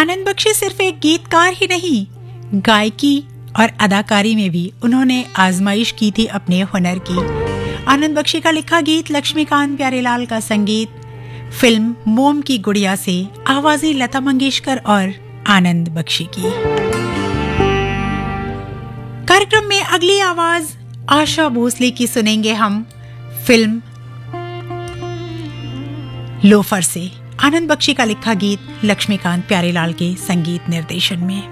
आनंद बख्शी सिर्फ एक गीतकार ही नहीं, गायकी और अदाकारी में भी उन्होंने आजमाइश की थी अपने हुनर की। आनंद बख्शी का लिखा गीत, लक्ष्मीकांत प्यारेलाल का संगीत, फिल्म मोम की गुड़िया से आवाजें लता मंगेशकर और आनंद बख्शी की। कार्यक्रम में अगली आवाज आशा भोसले की सुनेंगे हम, फिल्म लोफर से। आनंद बख्शी का लिखा गीत, लक्ष्मीकांत प्यारेलाल के संगीत निर्देशन में।